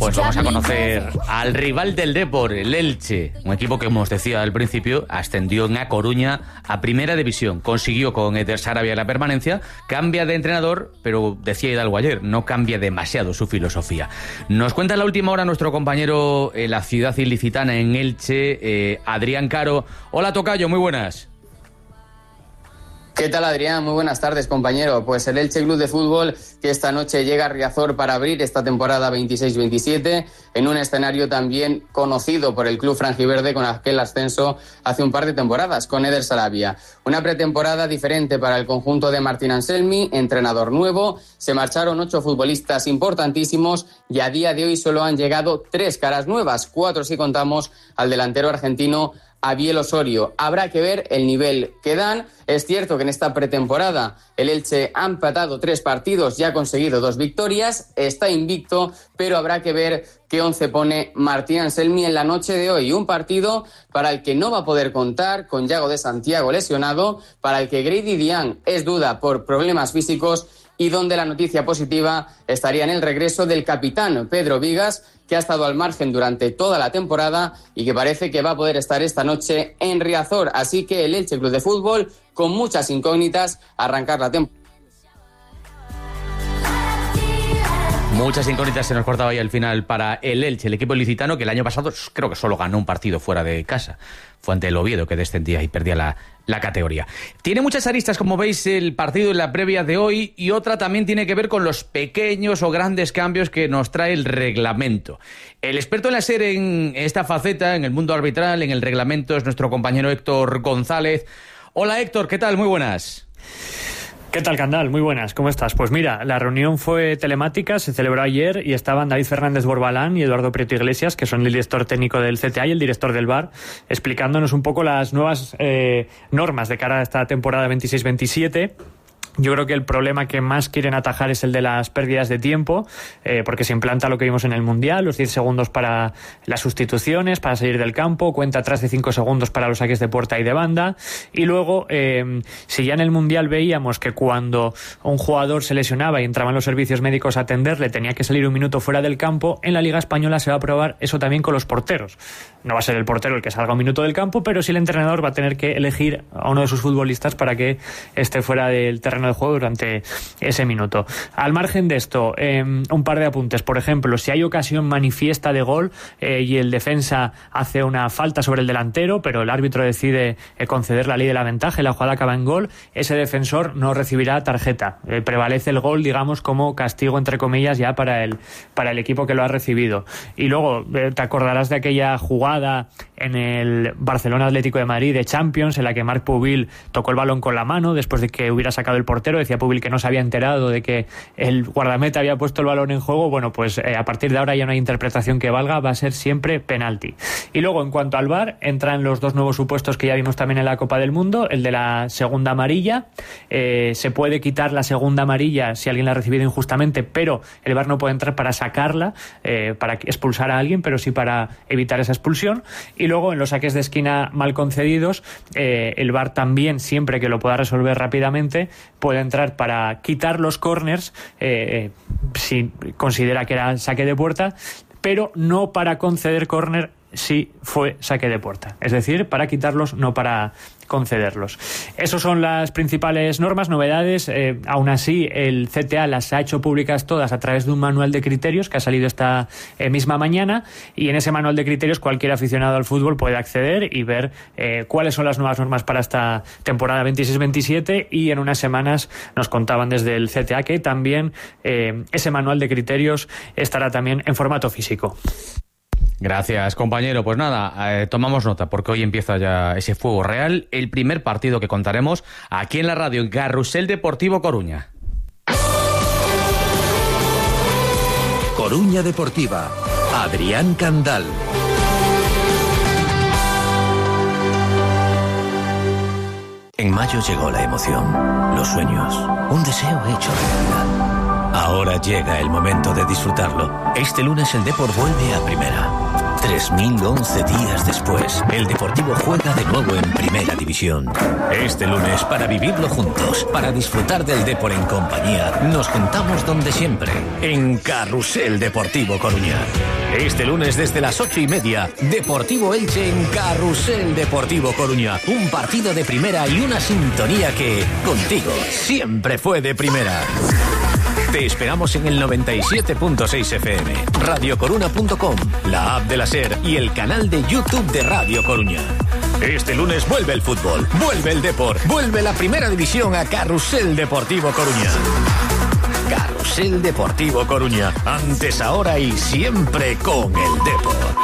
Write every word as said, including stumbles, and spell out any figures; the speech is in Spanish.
Pues vamos a conocer al rival del Depor, el Elche, un equipo que, como os decía al principio, ascendió en A Coruña a Primera División. Consiguió con Eder Sarabia la permanencia, cambia de entrenador, pero decía Hidalgo ayer, no cambia demasiado su filosofía. Nos cuenta en la última hora nuestro compañero en la ciudad ilicitana, en Elche, eh, Adrián Caro. Hola, tocayo, muy buenas. ¿Qué tal, Adrián? Muy buenas tardes, compañero. Pues el Elche Club de Fútbol, que esta noche llega a Riazor para abrir esta temporada veintiséis veintisiete, en un escenario también conocido por el club franjiverde con aquel ascenso hace un par de temporadas, con Eder Sarabia. Una pretemporada diferente para el conjunto de Martín Anselmi, entrenador nuevo. Se marcharon ocho futbolistas importantísimos y a día de hoy solo han llegado tres caras nuevas, cuatro si contamos al delantero argentino Abiel Osorio. Habrá que ver el nivel que dan. Es cierto que en esta pretemporada el Elche ha empatado tres partidos y ha conseguido dos victorias, está invicto, pero habrá que ver qué once pone Martín Anselmi en la noche de hoy. Un partido para el que no va a poder contar con Yago de Santiago lesionado, para el que Grady Dian es duda por problemas físicos y donde la noticia positiva estaría en el regreso del capitán Pedro Vigas, que ha estado al margen durante toda la temporada y que parece que va a poder estar esta noche en Riazor. Así que el Elche Club de Fútbol, con muchas incógnitas, arrancar la temporada. Muchas incógnitas se nos cortaba ahí al final para el Elche, el equipo ilicitano, que el año pasado creo que solo ganó un partido fuera de casa. Fue ante el Oviedo, que descendía y perdía la, la categoría. Tiene muchas aristas, como veis, el partido en la previa de hoy, y otra también tiene que ver con los pequeños o grandes cambios que nos trae el reglamento. El experto en la SER en esta faceta, en el mundo arbitral, en el reglamento, es nuestro compañero Héctor González. Hola, Héctor, ¿qué tal? Muy buenas. ¿Qué tal, Candal? Muy buenas, ¿cómo estás? Pues mira, la reunión fue telemática, se celebró ayer y estaban David Fernández Borbalán y Eduardo Prieto Iglesias, que son el director técnico del C T A y el director del V A R, explicándonos un poco las nuevas eh, normas de cara a esta temporada veintiséis veintisiete. Yo creo que el problema que más quieren atajar es el de las pérdidas de tiempo, eh, porque se implanta lo que vimos en el Mundial, los diez segundos para las sustituciones, para salir del campo, cuenta atrás de cinco segundos para los saques de puerta y de banda, y luego, eh, si ya en el Mundial veíamos que cuando un jugador se lesionaba y entraban los servicios médicos a atenderle, tenía que salir un minuto fuera del campo, en la Liga Española se va a probar eso también con los porteros. No va a ser el portero el que salga un minuto del campo, pero sí el entrenador va a tener que elegir a uno de sus futbolistas para que esté fuera del terreno de juego durante ese minuto. Al margen de esto, eh, un par de apuntes. Por ejemplo, si hay ocasión manifiesta de gol eh, y el defensa hace una falta sobre el delantero, pero el árbitro decide eh, conceder la ley de la ventaja y la jugada acaba en gol, ese defensor no recibirá tarjeta. Eh, prevalece el gol, digamos, como castigo, entre comillas, ya para el, para el equipo que lo ha recibido. Y luego, eh, te acordarás de aquella jugada en el Barcelona Atlético de Madrid de Champions, en la que Marc Pubil tocó el balón con la mano después de que hubiera sacado el portero. Decía Pubil que no se había enterado de que el guardameta había puesto el balón en juego. Bueno, pues eh, a partir de ahora ya no hay interpretación que valga, va a ser siempre penalti. Y luego, en cuanto al V A R, entran los dos nuevos supuestos que ya vimos también en la Copa del Mundo, el de la segunda amarilla. Eh, se puede quitar la segunda amarilla si alguien la ha recibido injustamente, pero el V A R no puede entrar para sacarla, eh, para expulsar a alguien, pero sí para evitar esa expulsión. Y luego, en los saques de esquina mal concedidos, eh, el V A R también, siempre que lo pueda resolver rápidamente, puede entrar para quitar los córners eh, eh, si considera que era saque de puerta, pero no para conceder córner si fue saque de puerta. Es decir, para quitarlos, no para concederlos. Esas son las principales normas, novedades. Eh, aún así, el C T A las ha hecho públicas todas a través de un manual de criterios que ha salido esta eh, misma mañana, y en ese manual de criterios cualquier aficionado al fútbol puede acceder y ver eh, cuáles son las nuevas normas para esta temporada veintiséis veintisiete, y en unas semanas nos contaban desde el C T A que también eh, ese manual de criterios estará también en formato físico. Gracias, compañero. Pues nada, eh, tomamos nota, porque hoy empieza ya ese fuego real, el primer partido que contaremos aquí en la radio, en Carrusel Deportivo Coruña. Coruña Deportiva, Adrián Candal. En mayo llegó la emoción, los sueños, un deseo hecho realidad. Ahora llega el momento de disfrutarlo. Este lunes el Depor vuelve a primera. tres mil once días después, el Deportivo juega de nuevo en Primera División. Este lunes, para vivirlo juntos, para disfrutar del Depor en compañía, nos juntamos donde siempre, en Carrusel Deportivo Coruña. Este lunes desde las ocho y media, Deportivo Elche en Carrusel Deportivo Coruña. Un partido de primera y una sintonía que, contigo, siempre fue de primera. Te esperamos en el noventa y siete punto seis F M, radiocoruna punto com, la app de la SER y el canal de YouTube de Radio Coruña. Este lunes vuelve el fútbol, vuelve el Depor, vuelve la Primera División a Carrusel Deportivo Coruña. Carrusel Deportivo Coruña, antes, ahora y siempre con el Depor.